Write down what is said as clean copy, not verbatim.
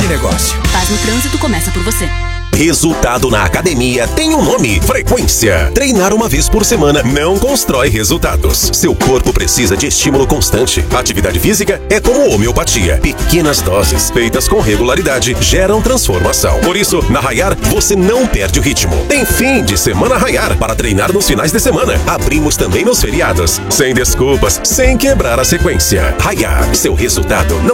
negócio. Paz no trânsito começa por você. Resultado na academia tem um nome: frequência. Treinar uma vez por semana não constrói resultados. Seu corpo precisa de estímulo constante. Atividade física é como homeopatia. Pequenas doses, feitas com regularidade, geram transformação. Por isso, na Rayar, você não perde o ritmo. Tem fim de semana Rayar para treinar nos finais de semana. Abrimos também nos feriados. Sem desculpas, sem quebrar a sequência. Rayar, seu resultado não